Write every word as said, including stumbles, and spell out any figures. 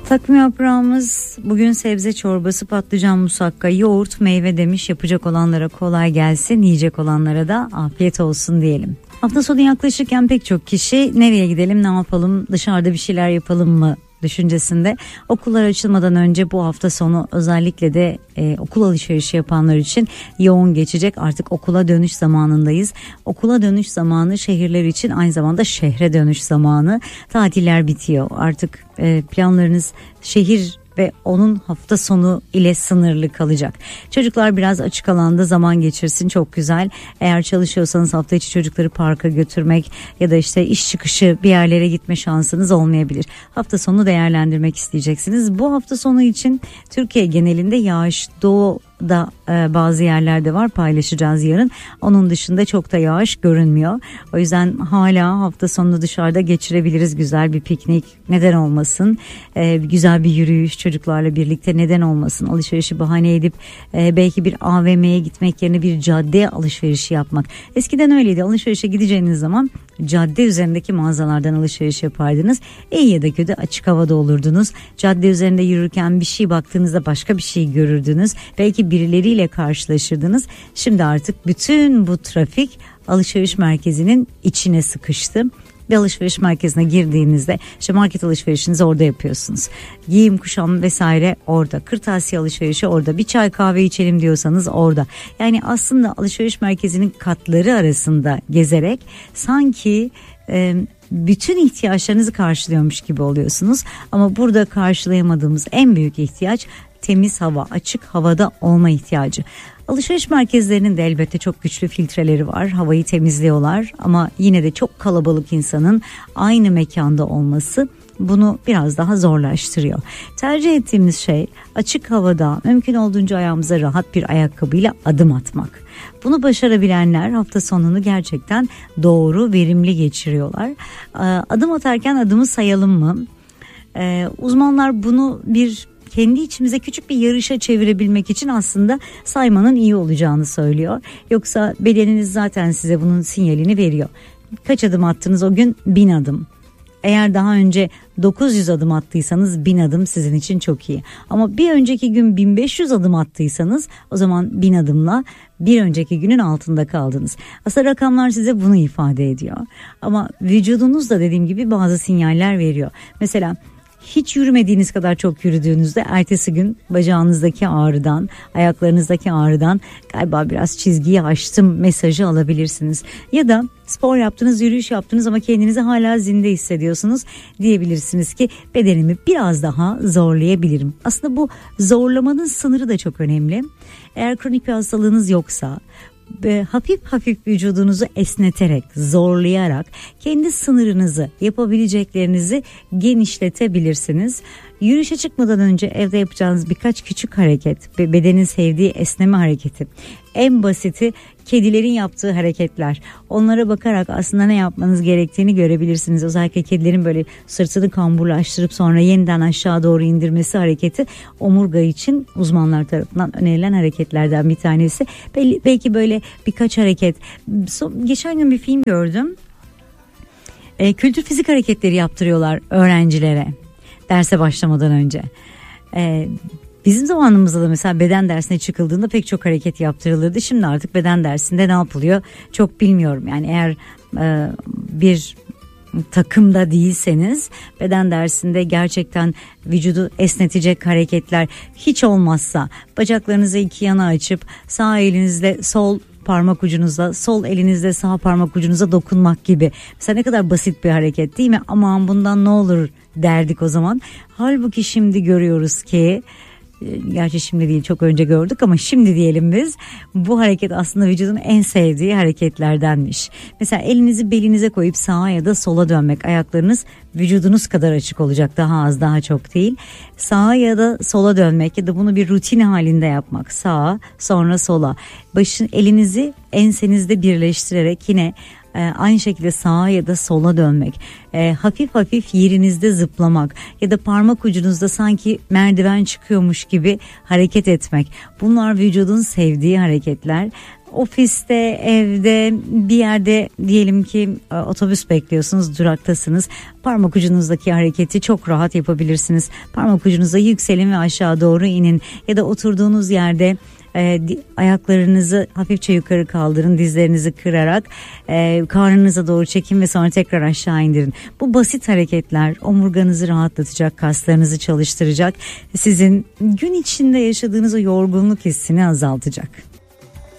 Takvim yaprağımız bugün sebze çorbası, patlıcan musakka, yoğurt, meyve demiş. Yapacak olanlara kolay gelsin, yiyecek olanlara da afiyet olsun diyelim. Hafta sonu yaklaşırken pek çok kişi nereye gidelim, ne yapalım, dışarıda bir şeyler yapalım mı düşüncesinde. Okullar açılmadan önce bu hafta sonu özellikle de e, okul alışverişi yapanlar için yoğun geçecek. Artık okula dönüş zamanındayız. Okula dönüş zamanı şehirler için aynı zamanda şehre dönüş zamanı. Tatiller bitiyor. Artık e, planlarınız şehir ve onun hafta sonu ile sınırlı kalacak. Çocuklar biraz açık alanda zaman geçirsin, çok güzel. Eğer çalışıyorsanız hafta içi çocukları parka götürmek ya da işte iş çıkışı bir yerlere gitme şansınız olmayabilir. Hafta sonu değerlendirmek isteyeceksiniz. Bu hafta sonu için Türkiye genelinde yağış doğuda e, bazı yerlerde var, paylaşacağız yarın. Onun dışında çok da yağış görünmüyor. O yüzden hala hafta sonunu dışarıda geçirebiliriz. Güzel bir piknik, neden olmasın? E, güzel bir yürüyüş çocuklarla birlikte, neden olmasın? Alışverişi bahane edip e, belki bir A V M'ye gitmek yerine bir cadde alışverişi yapmak. Eskiden öyleydi. Alışverişe gideceğiniz zaman cadde üzerindeki mağazalardan alışveriş yapardınız. İyi ya da kötü açık havada olurdunuz. Cadde üzerinde yürürken bir şey baktığınızda başka bir şey görürdünüz. Belki birileriyle karşılaşırdınız. Şimdi artık bütün bu trafik alışveriş merkezinin içine sıkıştı. Bir alışveriş merkezine girdiğinizde işte market alışverişinizi orada yapıyorsunuz. Giyim kuşam vesaire orada. Kırtasiye alışverişi orada. Bir çay kahve içelim diyorsanız orada. Yani aslında alışveriş merkezinin katları arasında gezerek sanki e, bütün ihtiyaçlarınızı karşılıyormuş gibi oluyorsunuz. Ama burada karşılayamadığımız en büyük ihtiyaç temiz hava, açık havada olma ihtiyacı. Alışveriş merkezlerinin de elbette çok güçlü filtreleri var. Havayı temizliyorlar ama yine de çok kalabalık insanın aynı mekanda olması bunu biraz daha zorlaştırıyor. Tercih ettiğimiz şey açık havada mümkün olduğunca ayağımıza rahat bir ayakkabıyla adım atmak. Bunu başarabilenler hafta sonunu gerçekten doğru, verimli geçiriyorlar. Adım atarken adımı sayalım mı? Uzmanlar bunu bir kendi içimize küçük bir yarışa çevirebilmek için aslında saymanın iyi olacağını söylüyor. Yoksa bedeniniz zaten size bunun sinyalini veriyor. Kaç adım attınız o gün? Bin adım. Eğer daha önce dokuz yüz adım attıysanız bin adım sizin için çok iyi. Ama bir önceki gün bin beş yüz adım attıysanız o zaman bin adımla bir önceki günün altında kaldınız. Aslında rakamlar size bunu ifade ediyor. Ama vücudunuz da dediğim gibi bazı sinyaller veriyor. Mesela hiç yürümediğiniz kadar çok yürüdüğünüzde ertesi gün bacağınızdaki ağrıdan, ayaklarınızdaki ağrıdan galiba biraz çizgiyi aştım mesajı alabilirsiniz. Ya da spor yaptınız, yürüyüş yaptınız ama kendinizi hala zinde hissediyorsunuz. Diyebilirsiniz ki bedenimi biraz daha zorlayabilirim. Aslında bu zorlamanın sınırı da çok önemli. Eğer kronik bir hastalığınız yoksa, ve hafif hafif vücudunuzu esneterek, zorlayarak kendi sınırınızı, yapabileceklerinizi genişletebilirsiniz. Yürüyüşe çıkmadan önce evde yapacağınız birkaç küçük hareket ve bedenin sevdiği esneme hareketi. En basiti kedilerin yaptığı hareketler. Onlara bakarak aslında ne yapmanız gerektiğini görebilirsiniz. Özellikle kedilerin böyle sırtını kamburlaştırıp sonra yeniden aşağı doğru indirmesi hareketi omurga için uzmanlar tarafından önerilen hareketlerden bir tanesi. Belki böyle birkaç hareket. Geçen gün bir film gördüm. E, kültür fizik hareketleri yaptırıyorlar öğrencilere derse başlamadan önce. Ee, bizim zamanımızda da mesela beden dersine çıkıldığında pek çok hareket yaptırılırdı. Şimdi artık beden dersinde ne yapılıyor çok bilmiyorum. Yani eğer e, bir takımda değilseniz beden dersinde gerçekten vücudu esnetecek hareketler, hiç olmazsa bacaklarınızı iki yana açıp sağ elinizle sol parmak ucunuzla, sol elinizle sağ parmak ucunuza dokunmak gibi. Mesela ne kadar basit bir hareket değil mi? Aman bundan ne olur derdik o zaman. Halbuki şimdi görüyoruz ki, gerçi şimdi değil çok önce gördük ama şimdi diyelim biz, bu hareket aslında vücudun en sevdiği hareketlerdenmiş. Mesela elinizi belinize koyup sağa ya da sola dönmek, ayaklarınız vücudunuz kadar açık olacak, daha az daha çok değil. Sağa ya da sola dönmek ya da bunu bir rutin halinde yapmak, sağa sonra sola, başın elinizi ensenizde birleştirerek yine Ee, aynı şekilde sağa ya da sola dönmek, ee, hafif hafif yerinizde zıplamak ya da parmak ucunuzda sanki merdiven çıkıyormuş gibi hareket etmek. Bunlar vücudun sevdiği hareketler. ofiste, evde, bir yerde diyelim ki otobüs bekliyorsunuz, duraktasınız. Parmak ucunuzdaki hareketi çok rahat yapabilirsiniz. Parmak ucunuza yükselin ve aşağı doğru inin. Ya da oturduğunuz yerde E, ayaklarınızı hafifçe yukarı kaldırın, dizlerinizi kırarak e, karnınıza doğru çekin ve sonra tekrar aşağı indirin. Bu basit hareketler omurganızı rahatlatacak, kaslarınızı çalıştıracak, sizin gün içinde yaşadığınız o yorgunluk hissini azaltacak.